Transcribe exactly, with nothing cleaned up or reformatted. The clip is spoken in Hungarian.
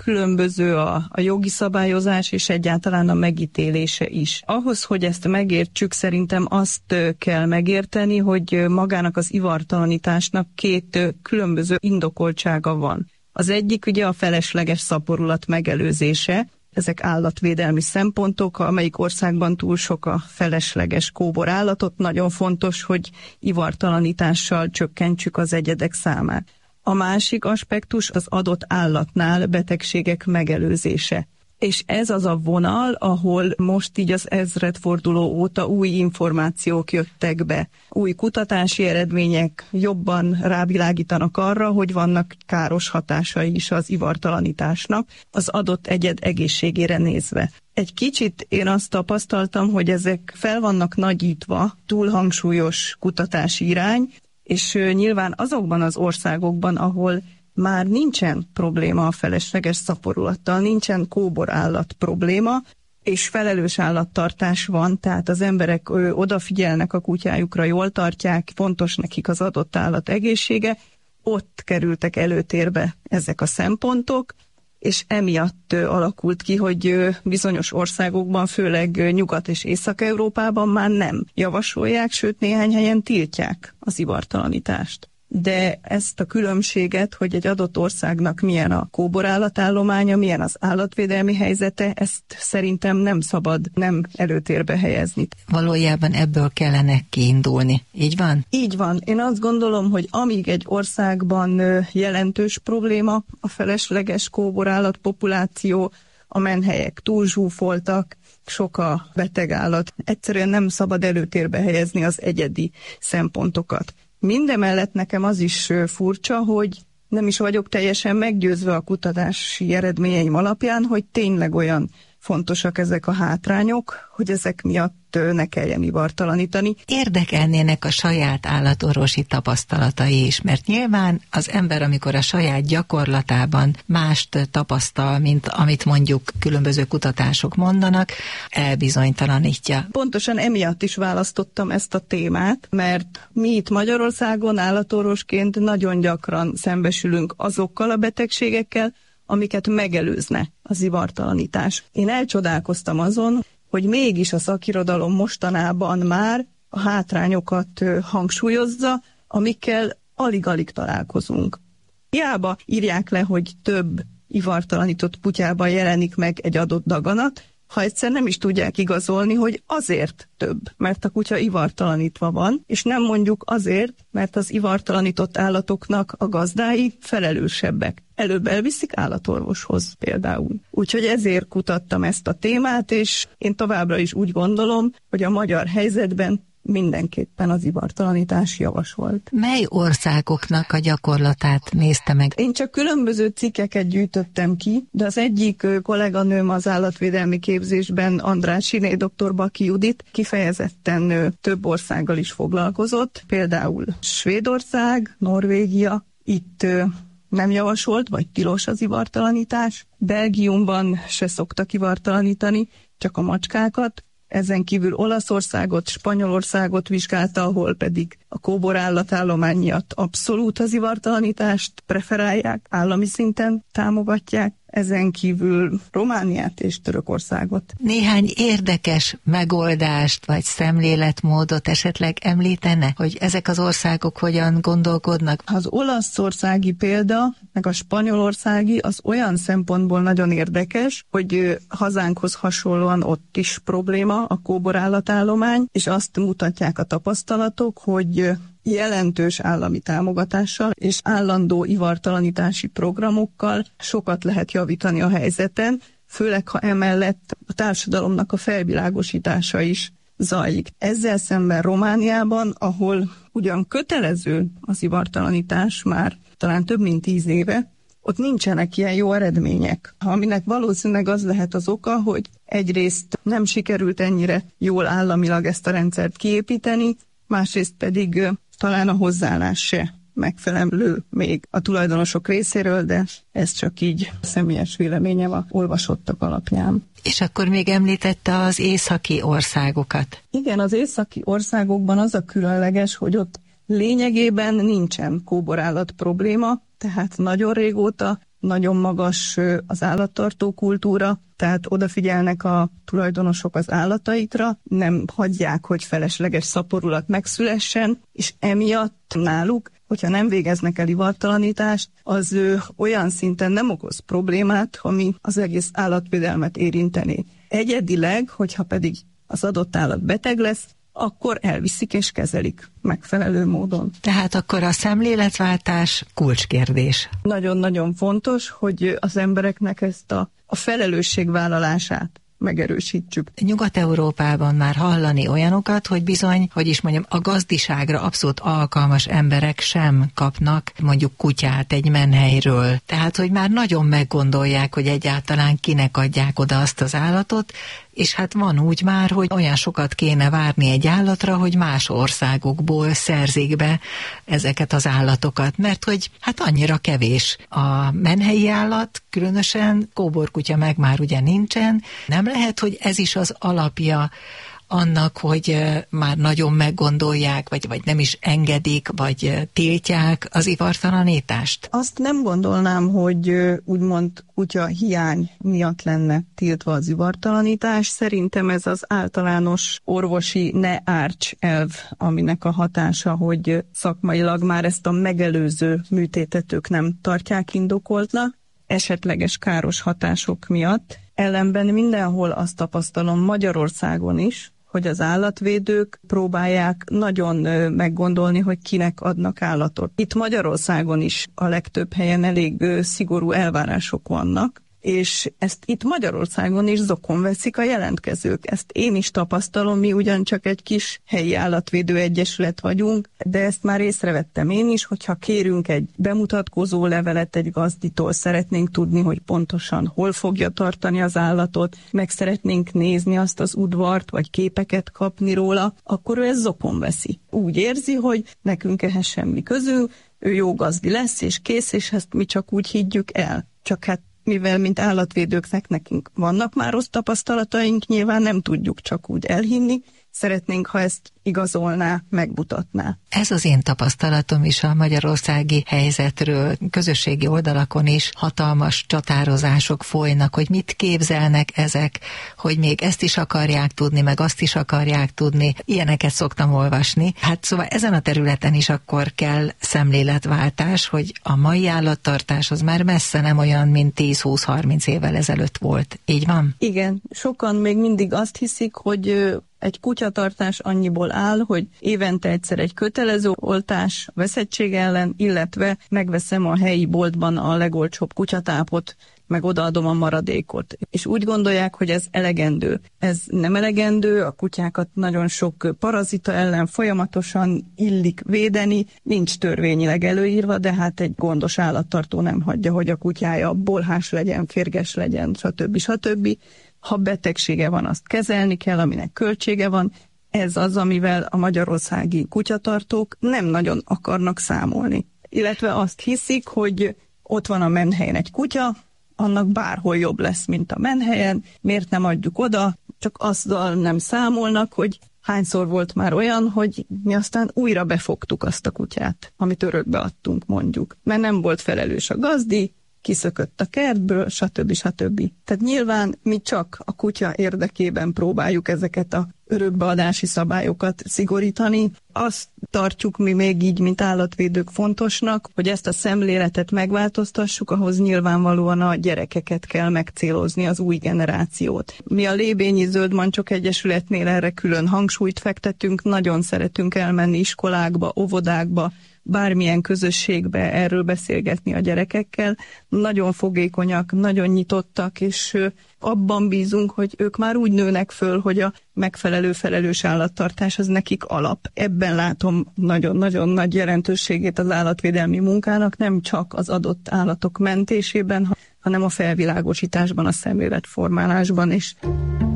különböző a, a jogi szabályozás és egyáltalán a megítélése is. Ahhoz, hogy ezt megértsük, szerintem azt kell megérteni, hogy magának az ivartalanításnak két különböző indokoltsága van. Az egyik ugye a felesleges szaporulat megelőzése. Ezek állatvédelmi szempontok, amelyik országban túl sok a felesleges kóborállatot, nagyon fontos, hogy ivartalanítással csökkentsük az egyedek számát. A másik aspektus az adott állatnál betegségek megelőzése. És ez az a vonal, ahol most így az ezredforduló óta új információk jöttek be. Új kutatási eredmények jobban rávilágítanak arra, hogy vannak káros hatásai is az ivartalanításnak az adott egyed egészségére nézve. Egy kicsit én azt tapasztaltam, hogy ezek fel vannak nagyítva, túl hangsúlyos kutatási irány, és nyilván azokban az országokban, ahol már nincsen probléma a felesleges szaporulattal, nincsen kóborállat probléma, és felelős állattartás van, tehát az emberek ö, odafigyelnek a kutyájukra, jól tartják, fontos nekik az adott állat egészsége, ott kerültek előtérbe ezek a szempontok, és emiatt ö, alakult ki, hogy ö, bizonyos országokban, főleg ö, Nyugat- és Észak-Európában már nem javasolják, sőt néhány helyen tiltják az ivartalanítást. De ezt a különbséget, hogy egy adott országnak milyen a kóborállatállománya, milyen az állatvédelmi helyzete, ezt szerintem nem szabad nem előtérbe helyezni. Valójában ebből kellene kiindulni. Így van? Így van. Én azt gondolom, hogy amíg egy országban jelentős probléma a felesleges kóborállatpopuláció, a menhelyek túlzsúfoltak, sok a beteg állat, egyszerűen nem szabad előtérbe helyezni az egyedi szempontokat. Mindemellett nekem az is furcsa, hogy nem is vagyok teljesen meggyőzve a kutatási eredményeim alapján, hogy tényleg olyan fontosak ezek a hátrányok, hogy ezek miatt ne kelljen ivartalanítani. Érdekelnének a saját állatorvosi tapasztalatai is, mert nyilván az ember, amikor a saját gyakorlatában mást tapasztal, mint amit mondjuk különböző kutatások mondanak, elbizonytalanítja. Pontosan emiatt is választottam ezt a témát, mert mi itt Magyarországon állatorvosként nagyon gyakran szembesülünk azokkal a betegségekkel, amiket megelőzne az ivartalanítás. Én elcsodálkoztam azon, hogy mégis a szakirodalom mostanában már a hátrányokat hangsúlyozza, amikkel alig-alig találkozunk. Hiába írják le, hogy több ivartalanított kutyában jelenik meg egy adott daganat, ha egyszer nem is tudják igazolni, hogy azért több, mert a kutya ivartalanítva van, és nem mondjuk azért, mert az ivartalanított állatoknak a gazdái felelősebbek. Előbb elviszik állatorvoshoz például. Úgyhogy ezért kutattam ezt a témát, és én továbbra is úgy gondolom, hogy a magyar helyzetben mindenképpen az ivartalanítás javasolt. Mely országoknak a gyakorlatát nézte meg? Én csak különböző cikkeket gyűjtöttem ki, de az egyik kolléganőm az állatvédelmi képzésben, Andrássy doktor Baki Judit, kifejezetten több országgal is foglalkozott, például Svédország, Norvégia, itt nem javasolt, vagy tilos az ivartalanítás. Belgiumban se szoktak ivartalanítani, csak a macskákat. Ezen kívül Olaszországot, Spanyolországot vizsgálta, ahol pedig a kóborállatállomány miatt abszolút az ivartalanítást preferálják, állami szinten támogatják. Ezen kívül Romániát és Törökországot. Néhány érdekes megoldást vagy szemléletmódot esetleg említene, hogy ezek az országok hogyan gondolkodnak? Az olaszországi példa, meg a spanyolországi az olyan szempontból nagyon érdekes, hogy hazánkhoz hasonlóan ott is probléma a kóborállatállomány, és azt mutatják a tapasztalatok, hogy jelentős állami támogatással és állandó ivartalanítási programokkal sokat lehet javítani a helyzeten, főleg ha emellett a társadalomnak a felvilágosítása is zajlik. Ezzel szemben Romániában, ahol ugyan kötelező az ivartalanítás már talán több mint tíz éve, ott nincsenek ilyen jó eredmények, aminek valószínűleg az lehet az oka, hogy egyrészt nem sikerült ennyire jól államilag ezt a rendszert kiépíteni, másrészt pedig talán a hozzáállás se megfelelő még a tulajdonosok részéről, de ez csak így személyes véleményem a olvasottak alapján. És akkor még említette az északi országokat. Igen, az északi országokban az a különleges, hogy ott lényegében nincsen kóborállat probléma, tehát nagyon régóta nagyon magas az állattartó kultúra, tehát odafigyelnek a tulajdonosok az állataikra, nem hagyják, hogy felesleges szaporulat megszülessen, és emiatt náluk, hogyha nem végeznek el ivartalanítást, az olyan szinten nem okoz problémát, ami az egész állatvédelmet érintené. Egyedileg, hogyha pedig az adott állat beteg lesz, akkor elviszik és kezelik megfelelő módon. Tehát akkor a szemléletváltás kulcskérdés. Nagyon-nagyon fontos, hogy az embereknek ezt a, a felelősségvállalását megerősítsük. Nyugat-Európában már hallani olyanokat, hogy bizony, hogy is mondjam, a gazdiságra abszolút alkalmas emberek sem kapnak mondjuk kutyát egy menhelyről. Tehát, hogy már nagyon meggondolják, hogy egyáltalán kinek adják oda azt az állatot, és hát van úgy már, hogy olyan sokat kéne várni egy állatra, hogy más országokból szerzik be ezeket az állatokat, mert hogy hát annyira kevés a menhelyi állat, különösen kóborkutya meg már ugye nincsen. Nem lehet, hogy ez is az alapja annak, hogy már nagyon meggondolják, vagy, vagy nem is engedik, vagy tiltják az ivartalanítást? Azt nem gondolnám, hogy úgymond kutya hiány miatt lenne tiltva az ivartalanítás. Szerintem ez az általános orvosi ne árts elv, aminek a hatása, hogy szakmailag már ezt a megelőző műtétet ők nem tartják indokoltnak, esetleges káros hatások miatt. Ellenben mindenhol azt tapasztalom Magyarországon is, hogy az állatvédők próbálják nagyon meggondolni, hogy kinek adnak állatot. Itt Magyarországon is a legtöbb helyen elég szigorú elvárások vannak, és ezt itt Magyarországon is zokon veszik a jelentkezők. Ezt én is tapasztalom, mi ugyancsak egy kis helyi állatvédő egyesület vagyunk, de ezt már észrevettem én is, hogyha kérünk egy bemutatkozó levelet egy gazditól, szeretnénk tudni, hogy pontosan hol fogja tartani az állatot, meg szeretnénk nézni azt az udvart, vagy képeket kapni róla, akkor ő ezt zokon veszi. Úgy érzi, hogy nekünk ehhez semmi közül, ő jó gazdi lesz, és kész, és ezt mi csak úgy higgyük el. Csak hát mivel mint állatvédőknek nekünk vannak már rossz tapasztalataink, nyilván nem tudjuk csak úgy elhinni, szeretnénk, ha ezt igazolná, megmutatná. Ez az én tapasztalatom is a magyarországi helyzetről. Közösségi oldalakon is hatalmas csatározások folynak, hogy mit képzelnek ezek, hogy még ezt is akarják tudni, meg azt is akarják tudni. Ilyeneket szoktam olvasni. Hát szóval ezen a területen is akkor kell szemléletváltás, hogy a mai állattartás az már messze nem olyan, mint tíz-húsz-harminc évvel ezelőtt volt. Így van? Igen, sokan még mindig azt hiszik, hogy egy kutyatartás annyiból áll, hogy évente egyszer egy kötelező oltás a veszettség ellen, illetve megveszem a helyi boltban a legolcsóbb kutyatápot, meg odaadom a maradékot. És úgy gondolják, hogy ez elegendő. Ez nem elegendő, a kutyákat nagyon sok parazita ellen folyamatosan illik védeni, nincs törvényileg előírva, de hát egy gondos állattartó nem hagyja, hogy a kutyája bolhás legyen, férges legyen, stb. stb. Ha betegsége van, azt kezelni kell, aminek költsége van. Ez az, amivel a magyarországi kutyatartók nem nagyon akarnak számolni. Illetve azt hiszik, hogy ott van a menhelyen egy kutya, annak bárhol jobb lesz, mint a menhelyen, miért nem adjuk oda, csak azzal nem számolnak, hogy hányszor volt már olyan, hogy mi aztán újra befogtuk azt a kutyát, amit örökbe adtunk, mondjuk. Mert nem volt felelős a gazdi, kiszökött a kertből, stb. stb. Tehát nyilván mi csak a kutya érdekében próbáljuk ezeket a örökbeadási szabályokat szigorítani. Azt tartjuk mi még így, mint állatvédők fontosnak, hogy ezt a szemléletet megváltoztassuk, ahhoz nyilvánvalóan a gyerekeket kell megcélozni, az új generációt. Mi a Lébényi Zöld Mancsok Egyesületnél erre külön hangsúlyt fektetünk, nagyon szeretünk elmenni iskolákba, óvodákba, bármilyen közösségbe erről beszélgetni a gyerekekkel. Nagyon fogékonyak, nagyon nyitottak, és abban bízunk, hogy ők már úgy nőnek föl, hogy a megfelelő felelős állattartás az nekik alap. Ebben látom nagyon-nagyon nagy jelentőségét az állatvédelmi munkának, nem csak az adott állatok mentésében, hanem a felvilágosításban, a szemléletformálásban is.